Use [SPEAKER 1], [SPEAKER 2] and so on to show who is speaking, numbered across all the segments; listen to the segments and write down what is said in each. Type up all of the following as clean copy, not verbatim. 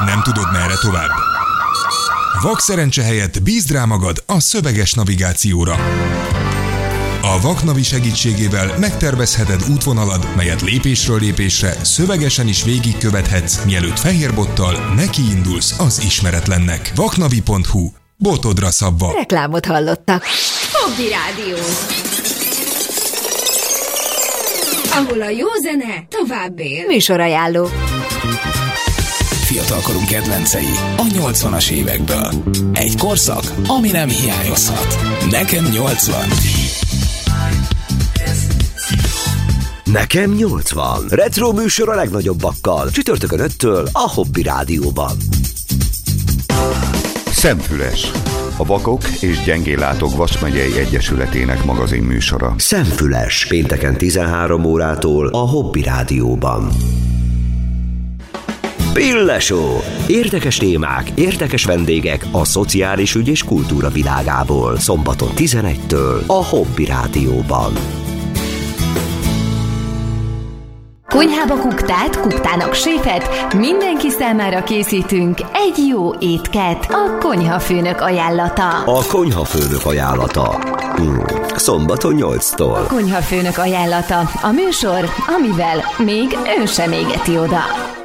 [SPEAKER 1] Nem tudod, merre tovább? Vak szerencse helyett bízd rá magad a szöveges navigációra. A Vaknavi segítségével megtervezheted útvonalad, melyet lépésről lépésre szövegesen is végigkövethetsz, mielőtt fehérbottal nekiindulsz az ismeretlennek. Vaknavi.hu. Botodra szabva.
[SPEAKER 2] Reklámot hallottak.
[SPEAKER 3] Hobby Rádió. Ahol a jó zene tovább él.
[SPEAKER 2] Műsorajánló.
[SPEAKER 4] Fiatalkorunk kedvencei a 80-as évekből. Egy korszak, ami nem hiányozhat. Nekem 80.
[SPEAKER 5] Nekem 80. Retro műsor a legnagyobbakkal. Csütörtökön 5-től a Hobby Rádióban.
[SPEAKER 6] Szemfüles. A Vakok és Gyengéllátók Vas megyei egyesületének magazin műsora.
[SPEAKER 5] Szemfüles. Pénteken 13 órától a Hobby Rádióban. Pille-show. Érdekes témák, érdekes vendégek a szociális ügy és kultúra világából. Szombaton 11-től a Hobby Rádióban.
[SPEAKER 2] Konyhába kuktát, kuktának séfet, mindenki számára készítünk egy jó étket. A konyhafőnök ajánlata.
[SPEAKER 5] A konyhafőnök ajánlata. Szombaton 8-tól.
[SPEAKER 2] A konyhafőnök ajánlata. A műsor, amivel még ön sem égeti oda.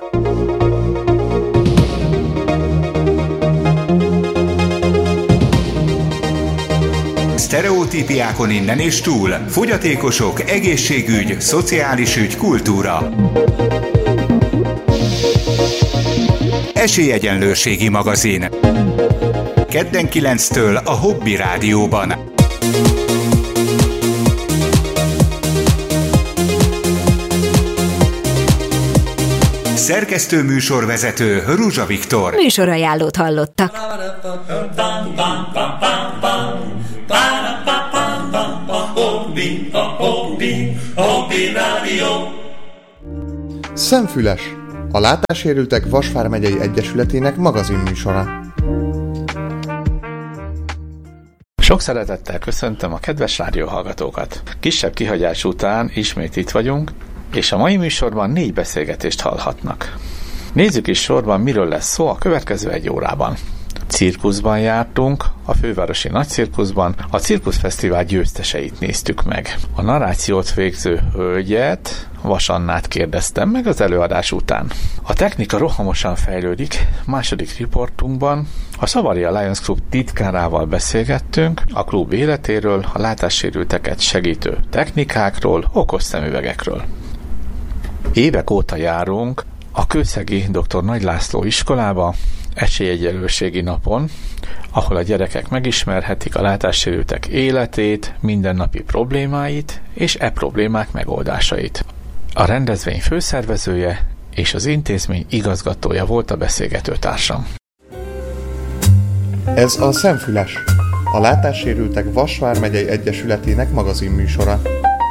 [SPEAKER 7] Sztereotípiákon innen és túl. Fogyatékosok, egészségügy, szociális ügy, kultúra. Esélyegyenlőségi magazin. Kedden 9-től a Hobby Rádióban. Szerkesztő műsorvezető Ruzsa Viktor.
[SPEAKER 2] Műsorajánlót hallottak.
[SPEAKER 8] Szemfüles, a Látássérültek Vas vármegyei egyesületének magazinműsora.
[SPEAKER 9] Sok szeretettel köszöntöm a kedves rádióhallgatókat. Kisebb kihagyás után ismét itt vagyunk, és a mai műsorban 4 beszélgetést hallhatnak. Nézzük is sorban, miről lesz szó a következő 1 órában. Cirkuszban jártunk, a fővárosi nagycirkuszban, a cirkuszfesztivál győzteseit néztük meg. A narrációt végző hölgyet, Vas Annát kérdeztem meg az előadás után. A technika rohamosan fejlődik, második riportunkban a Savaria Lions Club titkárával beszélgettünk a klub életéről, a látássérülteket segítő technikákról, okos szemüvegekről. Évek óta járunk a kőszegi dr. Nagy László iskolába, esélyegyenlőségi napon, ahol a gyerekek megismerhetik a látássérültek életét, mindennapi problémáit és problémák megoldásait. A rendezvény főszervezője és az intézmény igazgatója volt a beszélgetőtársam.
[SPEAKER 8] Ez a Szemfüles, a Látássérültek Vas vármegyei egyesületének magazinműsora.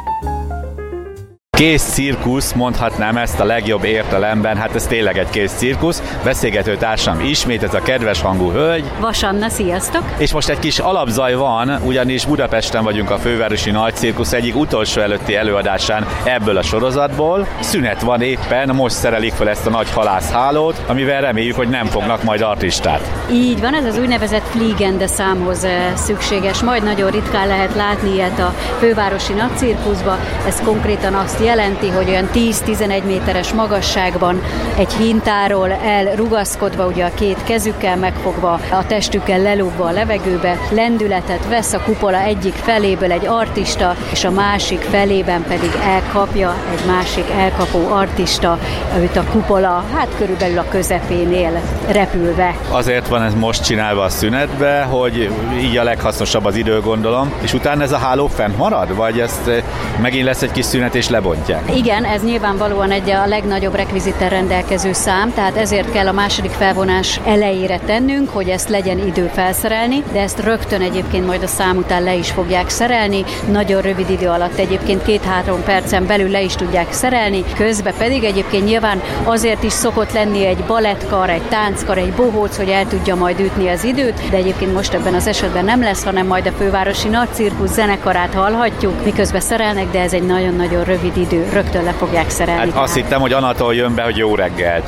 [SPEAKER 10] Kész cirkusz, mondhatnám ezt a legjobb értelemben, hát ez tényleg egy kész cirkusz. Beszélgető társam ismét ez a kedves hangú hölgy.
[SPEAKER 11] Vas Anna, sziasztok!
[SPEAKER 10] És most egy kis alapzaj van, ugyanis Budapesten vagyunk a fővárosi nagycirkusz egyik utolsó előtti előadásán ebből a sorozatból. Szünet van éppen, most szerelik fel ezt a nagy halászhálót, amivel reméljük, hogy nem fognak majd artistát.
[SPEAKER 11] Így van, ez az úgynevezett Fliegende számhoz szükséges, majd nagyon ritkán lehet látni ilyet a fővárosi nagycirkuszba. Ez konkrétan azt jelenti, hogy olyan 10-11 méteres magasságban egy hintáról elrugaszkodva, ugye a 2 kezükkel megfogva, a testükkel lelógva a levegőbe, lendületet vesz a kupola egyik feléből egy artista, és a másik felében pedig elkapja egy másik elkapó artista, őt a kupola, hát körülbelül a közepénél repülve.
[SPEAKER 10] Azért van ez most csinálva a szünetbe, hogy így a leghasznosabb az idő, gondolom, és utána ez a háló fent marad, vagy ezt megint lesz egy kis szünet és lebontják?
[SPEAKER 11] Igen, ez nyilvánvalóan a legnagyobb rekvizittel rendelkező szám, tehát ezért kell a második felvonás elejére tennünk, hogy ezt legyen idő felszerelni, de ezt rögtön egyébként majd a szám után le is fogják szerelni, nagyon rövid idő alatt egyébként 2-3 percen belül le is tudják szerelni, közben pedig egyébként nyilván azért is szokott lenni egy balettkar, egy tánckar, egy bohóc, hogy el tudja majd ütni az időt, de egyébként most ebben az esetben nem lesz, hanem majd a fővárosi nagycirkusz zenekarát hallhatjuk, miközben szerelnek, de ez egy nagyon-nagyon rövid idő idő, rögtön le fogják szerelni.
[SPEAKER 10] Hát azt hittem, hogy Anatol jön be, hogy jó reggelt.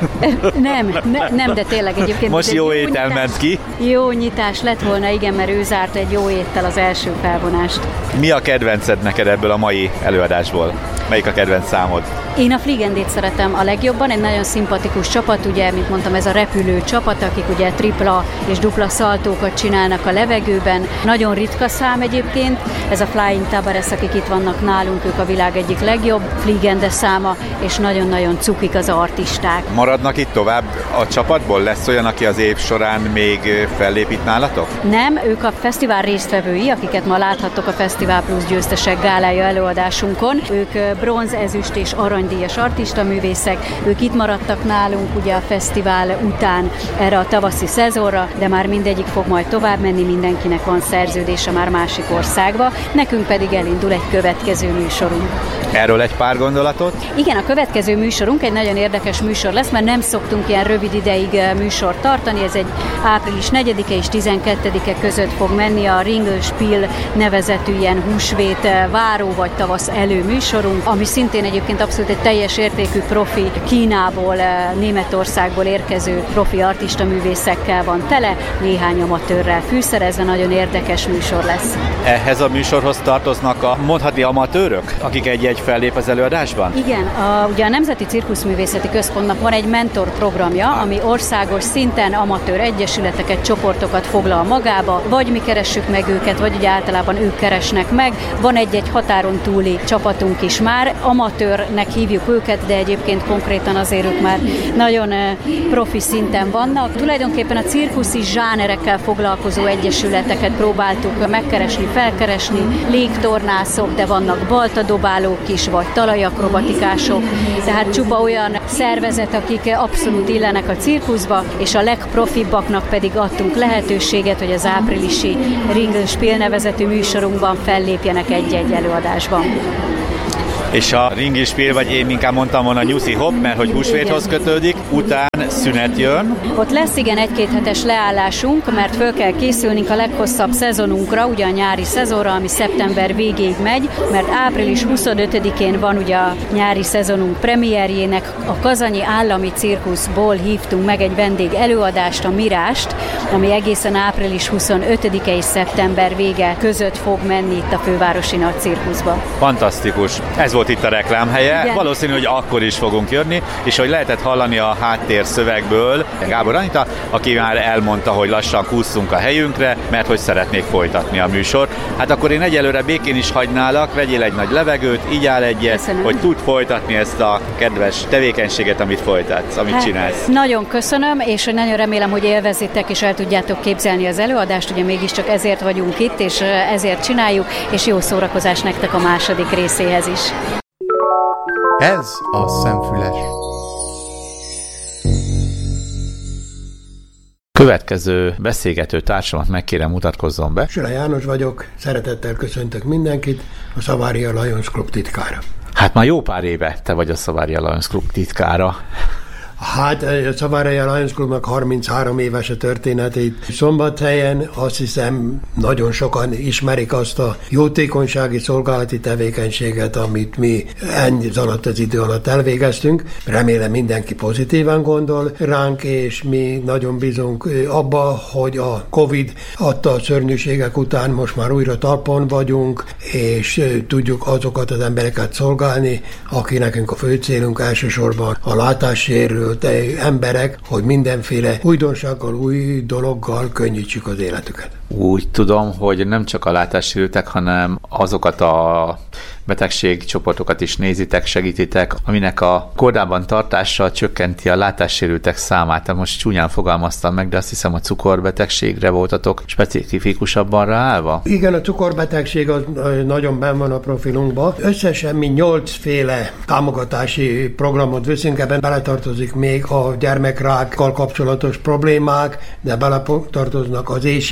[SPEAKER 11] Nem, de tényleg egyébként...
[SPEAKER 10] Most jó étel ment ki.
[SPEAKER 11] Jó nyitás lett volna, igen, mert ő zárt egy jó éttel az első felvonást.
[SPEAKER 10] Mi a kedvenced neked ebből a mai előadásból? Melyik a kedvenc számod?
[SPEAKER 11] Én a Fligendét szeretem a legjobban, egy nagyon szimpatikus csapat, ugye, mint mondtam, ez a repülő csapat, akik ugye tripla és dupla szaltókat csinálnak a levegőben. Nagyon ritka szám egyébként, ez a Flying Tabares, akik itt vannak nálunk, ők a világ egyik legjobb Fligende száma, és nagyon-nagyon cukik az artisták.
[SPEAKER 10] Maradnak itt tovább a csapatból? Lesz olyan, aki az év során még fellép itt nálatok?
[SPEAKER 11] Nem, ők a fesztivál résztvevői, akiket ma láthattok a Fesztivál Plus győztesek gálája előadásunkon. Ők bronz, ezüst és aranydíjas artistaművészek, ők itt maradtak nálunk ugye a fesztivál után erre a tavaszi szezonra, de már mindegyik fog majd tovább menni, mindenkinek van szerződése már másik országba, nekünk pedig elindul egy következő műsorunk.
[SPEAKER 10] Erről egy pár gondolatot?
[SPEAKER 11] Igen, a következő műsorunk egy nagyon érdekes műsor lesz, mert nem szoktunk ilyen rövid ideig műsort tartani, ez egy április 4-e és 12-e között fog menni a Ringelspiel nevezetű ilyen húsvét váró vagy tavasz elő műsorunk, ami szintén egyébként abszolút egy teljes értékű profi Kínából, Németországból érkező profi artistaművészekkel van tele, néhány amatőrrel fűszerezve, nagyon érdekes műsor lesz.
[SPEAKER 10] Ehhez a műsorhoz tartoznak a mondhatni amatőrök, akik egy-egy fellép az előadásban?
[SPEAKER 11] Igen, ugye a Nemzeti Cirkuszművészeti Központnak van egy mentor programja, ami országos szinten amatőr egyesületeket, csoportokat foglal magába, vagy mi keressük meg őket, vagy ugye általában ők keresnek meg. Van egy-egy határon túli csapatunk is már, amatőrnek hívjuk őket, de egyébként konkrétan azért ők már nagyon profi szinten vannak. Tulajdonképpen a cirkuszi zsánerekkel foglalkozó egyesületeket próbáltuk megkeresni, felkeresni, légtornászok, de vannak baltadobálók is, vagy talajakrobatikások, tehát csupa olyan szervezet, akik abszolút illenek a cirkuszba, és a legprofibbaknak pedig adtunk lehetőséget, hogy az áprilisi Ringelspiel nevezetű műsorunkban fellépjenek egy-egy előadásban.
[SPEAKER 10] És a Ringelspiel, vagy én inkább mondtam volna Nyuszi Hop, mert hogy húsvéthoz kötődik, után szünet jön.
[SPEAKER 11] Ott lesz igen egy-két hetes leállásunk, mert föl kell készülnünk a leghosszabb szezonunkra, ugye a nyári szezonra, ami szeptember végéig megy, mert április 25-én van ugye a nyári szezonunk premierjének, a Kazanyi Állami Cirkuszból hívtunk meg egy vendég előadást, a Mirást, ami egészen április 25-e és szeptember vége között fog menni itt a fővárosi nagy cirkuszba.
[SPEAKER 10] Fantasztikus. Ez volt itt a reklámhelye.
[SPEAKER 11] Igen.
[SPEAKER 10] Valószínű, hogy akkor is fogunk jönni, és hogy lehetett hallani a háttérszövegből Gábor Anita, aki már elmondta, hogy lassan kúszunk a helyünkre, mert hogy szeretnék folytatni a műsort. Hát akkor én egyelőre békén is hagynálak, vegyél egy nagy levegőt, igyál egyet, köszönöm, hogy tud folytatni ezt a kedves tevékenységet, amit folytatsz, amit csinálsz.
[SPEAKER 11] Nagyon köszönöm, és nagyon remélem, hogy élvezitek, és el tudjátok képzelni az előadást, ugye mégiscsak ezért vagyunk itt, és ezért csináljuk, és jó szórakozás nektek a második részéhez is.
[SPEAKER 8] Ez a Szemfüles.
[SPEAKER 9] Következő beszélgető társamat megkérem, mutatkozzon be.
[SPEAKER 12] Süle János vagyok, szeretettel köszöntök mindenkit, a Savaria Lions Club titkára.
[SPEAKER 9] Hát már jó pár éve te vagy a Savaria Lions Club titkára.
[SPEAKER 12] Hát a Savaria Lions Clubnak 33 éves a történetét. Szombathelyen azt hiszem nagyon sokan ismerik azt a jótékonysági szolgálati tevékenységet, amit mi ennyi alatt az idő alatt elvégeztünk. Remélem mindenki pozitívan gondol ránk, és mi nagyon bízunk abba, hogy a Covid adta a szörnyűségek után most már újra talpon vagyunk, és tudjuk azokat az embereket szolgálni, aki nekünk a fő célunk elsősorban a látássérült emberek, hogy mindenféle újdonsággal, új dologgal könnyítsük az életüket.
[SPEAKER 9] Úgy tudom, hogy nem csak a látássérültek, hanem azokat a betegségcsoportokat is nézitek, segítitek, aminek a kordában tartása csökkenti a látássérültek számát. Te most csúnyán fogalmaztam meg, de azt hiszem a cukorbetegségre voltatok specifikusabban ráállva?
[SPEAKER 12] Igen, a cukorbetegség az nagyon benn van a profilunkban. Összesen mi 8 féle támogatási programot veszünk, ebben beletartozik még a gyermekrákkal kapcsolatos problémák, de beletartoznak az éhséggel kapcsolatos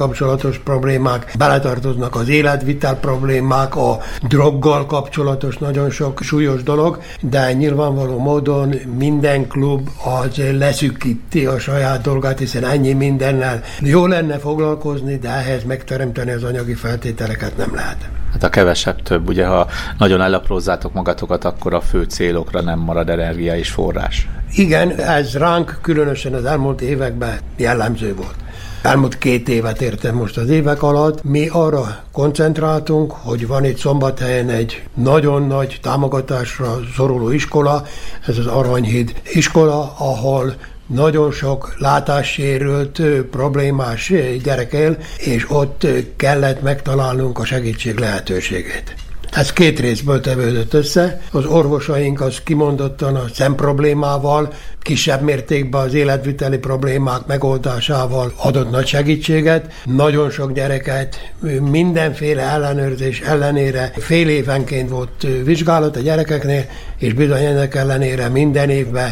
[SPEAKER 12] kapcsolatos problémák, beletartoznak az életvitel problémák, a droggal kapcsolatos nagyon sok súlyos dolog, de nyilvánvaló módon minden klub az leszűkíti a saját dolgát, hiszen ennyi mindennel jó lenne foglalkozni, de ehhez megteremteni az anyagi feltételeket nem lehet.
[SPEAKER 9] Hát a kevesebb több, ugye ha nagyon elaprózzátok magatokat, akkor a fő célokra nem marad energia és forrás.
[SPEAKER 12] Igen, ez ránk különösen az elmúlt években jellemző volt. Elmúlt 2 évet értem most az évek alatt. Mi arra koncentráltunk, hogy van itt Szombathelyen egy nagyon nagy támogatásra szoruló iskola, ez az Aranyhíd iskola, ahol nagyon sok látássérült, problémás gyerek él, és ott kellett megtalálnunk a segítség lehetőségét. Ez 2 részből tevődött össze. Az orvosaink az kimondottan a szemproblémával, kisebb mértékben az életviteli problémák megoldásával adott nagy segítséget. Nagyon sok gyereket mindenféle ellenőrzés ellenére fél évenként volt vizsgálat a gyerekeknél, és bizony ennek ellenére minden évben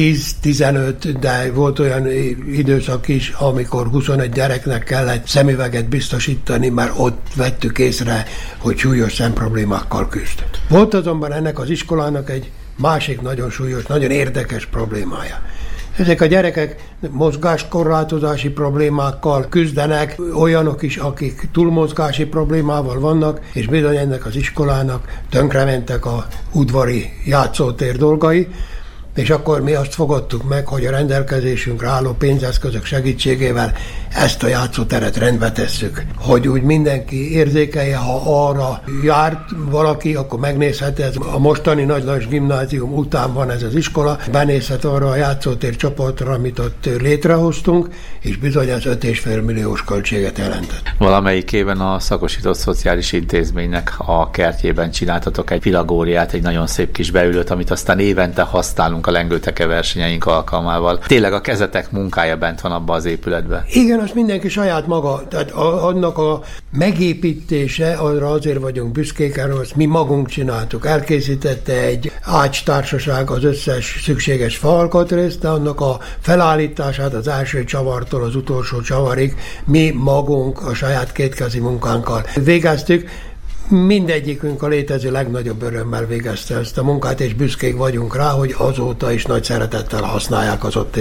[SPEAKER 12] 10-15, de volt olyan időszak is, amikor 21 gyereknek kellett szemüveget biztosítani, mert ott vettük észre, hogy súlyos szemproblémákkal küzd. Volt azonban ennek az iskolának egy másik nagyon súlyos, nagyon érdekes problémája. Ezek a gyerekek mozgáskorlátozási problémákkal küzdenek, olyanok is, akik túlmozgási problémával vannak, és bizony ennek az iskolának tönkrementek a udvari játszótér dolgai, és akkor mi azt fogadtuk meg, hogy a rendelkezésünkre álló pénzeszközök segítségével ezt a játszóteret rendbe tesszük. Hogy úgy mindenki érzékelje, ha arra járt valaki, akkor megnézhet, ez a mostani Nagy Lajos gimnázium után van ez az iskola, benézhet arra a játszótér csoportra, amit ott létrehoztunk, és bizony az 5,5 milliós költséget jelentett.
[SPEAKER 9] Valamelyik éven a szakosított szociális intézménynek a kertjében csináltatok egy pilagóriát, egy nagyon szép kis beülőt, amit aztán évente használunk a lengőteke versenyeink alkalmával. Tényleg a kezetek munkája bent van abba az épületben.
[SPEAKER 12] Igen, azt mindenki saját maga, tehát annak a megépítése, arra azért vagyunk büszkék, erről azt mi magunk csináltuk. Elkészítette egy ácstársaság az összes szükséges faalkatrészt, de annak a felállítását az első csavartól az utolsó csavarig mi magunk a saját kétkezi munkánkkal végeztük. Mindegyikünk a létező legnagyobb örömmel végezte ezt a munkát, és büszkék vagyunk rá, hogy azóta is nagy szeretettel használják az ott